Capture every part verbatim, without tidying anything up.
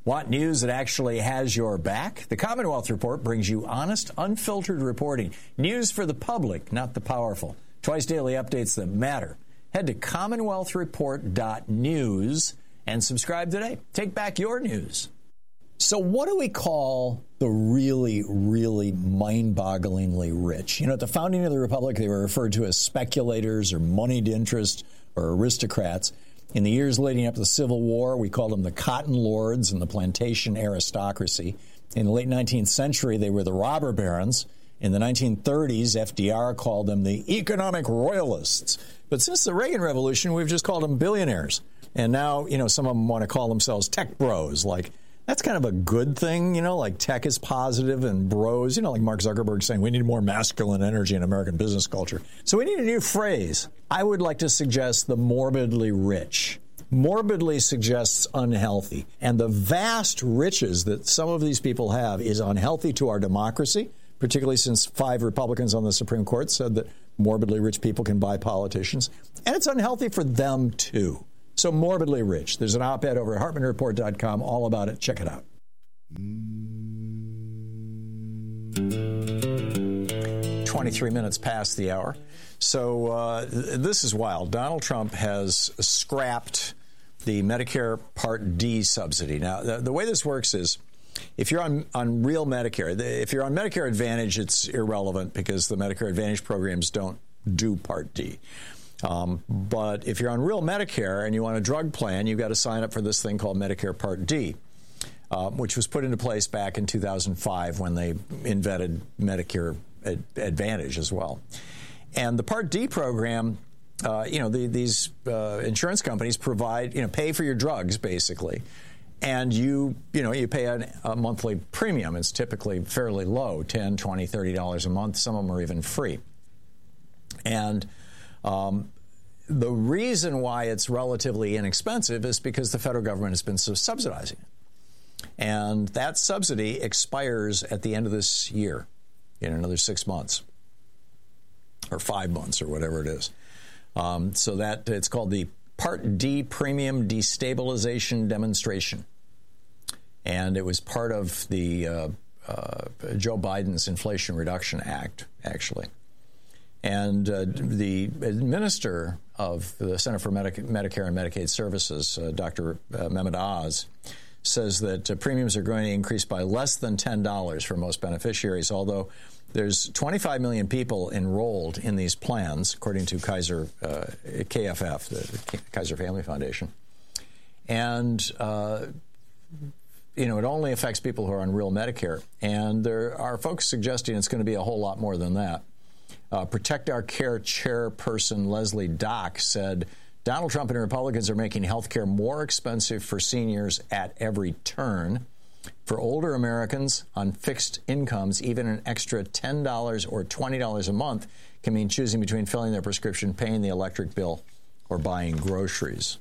Want news that actually has your back? The Commonwealth Report brings you honest, unfiltered reporting. News for the public, not the powerful. Twice daily updates that matter. Head to commonwealth report dot news and subscribe today. Take back your news. So what do we call the really, really mind-bogglingly rich? You know, at the founding of the Republic, they were referred to as speculators or moneyed interest or aristocrats. In the years leading up to the Civil War, we called them the cotton lords and the plantation aristocracy. In the late nineteenth century, they were the robber barons. In the nineteen thirties, F D R called them the economic royalists. But since the Reagan Revolution, we've just called them billionaires. And now, you know, some of them want to call themselves tech bros. Like, that's kind of a good thing, you know, like tech is positive and bros, you know, like Mark Zuckerberg saying we need more masculine energy in American business culture. So we need a new phrase. I would like to suggest the morbidly rich. Morbidly suggests unhealthy. And the vast riches that some of these people have is unhealthy to our democracy, particularly since five Republicans on the Supreme Court said that morbidly rich people can buy politicians. And it's unhealthy for them, too. So morbidly rich. There's an op-ed over at hartman report dot com all about it. Check it out. twenty-three minutes past the hour. So uh, this is wild. Donald Trump has scrapped the Medicare Part D subsidy. Now, the, the way this works is if you're on, on real Medicare, if you're on Medicare Advantage, it's irrelevant because the Medicare Advantage programs don't do Part D. Um, but if you're on real Medicare and you want a drug plan, you've got to sign up for this thing called Medicare Part D, uh, which was put into place back in two thousand five when they invented Medicare Ad- Advantage as well. And the Part D program, uh, you know, the, these uh, insurance companies provide, you know, pay for your drugs, basically. And you, you know, you pay a, a monthly premium. It's typically fairly low, ten, twenty, thirty dollars a month. Some of them are even free. And Um, the reason why it's relatively inexpensive is because the federal government has been so subsidizing it. And that subsidy expires at the end of this year, in another six months or five months or whatever it is. Um, so that it's called the Part D Premium Destabilization Demonstration. And it was part of the uh, uh, Joe Biden's Inflation Reduction Act, actually. And uh, the minister of the Center for Medica- Medicare and Medicaid Services, uh, Doctor Uh, Mehmet Oz, says that uh, premiums are going to increase by less than ten dollars for most beneficiaries, although there's twenty-five million people enrolled in these plans, according to Kaiser uh, K F F, the Kaiser Family Foundation. And, uh, you know, it only affects people who are on real Medicare. And there are folks suggesting it's going to be a whole lot more than that. Uh, Protect Our Care chairperson Leslie Dock said Donald Trump and Republicans are making health care more expensive for seniors at every turn. For older Americans on fixed incomes, even an extra ten dollars or twenty dollars a month can mean choosing between filling their prescription, paying the electric bill, or buying groceries.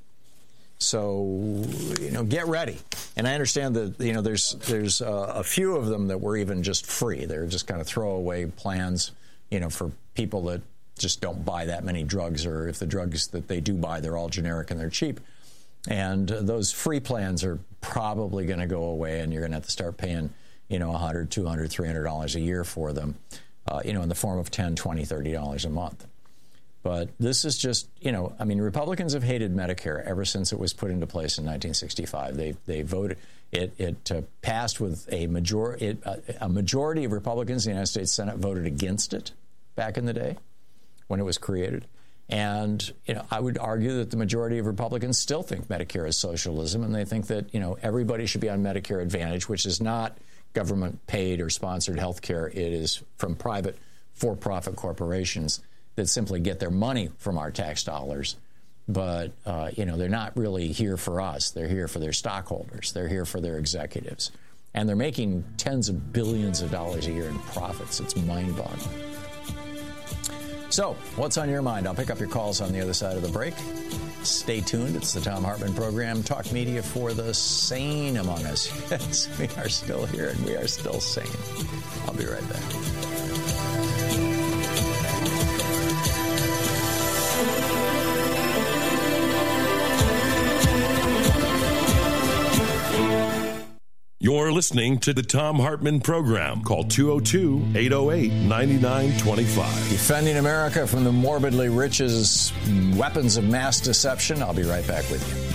So, you know, get ready. And I understand that, you know, there's, there's uh, a few of them that were even just free. They're just kind of throwaway plans, you know, for people that just don't buy that many drugs, or if the drugs that they do buy, they're all generic and they're cheap. And uh, those free plans are probably going to go away, and you're going to have to start paying, you know, one hundred dollars, two hundred dollars, three hundred dollars a year for them, uh, you know, in the form of ten dollars, twenty dollars, thirty dollars a month. But this is just, you know, I mean, Republicans have hated Medicare ever since it was put into place in nineteen sixty-five. They they voted, it it uh, passed with a major, it, uh, a majority of Republicans in the United States Senate voted against it back in the day when it was created. And, you know, I would argue that the majority of Republicans still think Medicare is socialism, and they think that, you know, everybody should be on Medicare Advantage, which is not government-paid or sponsored health care. It is from private for-profit corporations that simply get their money from our tax dollars. But, uh, you know, they're not really here for us. They're here for their stockholders. They're here for their executives. And they're making tens of billions of dollars a year in profits. It's mind-boggling. So, what's on your mind? I'll pick up your calls on the other side of the break. Stay tuned. It's the Thom Hartmann Program, talk media for the sane among us. Yes, we are still here and we are still sane. I'll be right back. You're listening to the Thom Hartmann Program. Call two oh two, eight oh eight, nine nine two five. Defending America from the morbidly rich's weapons of mass deception. I'll be right back with you.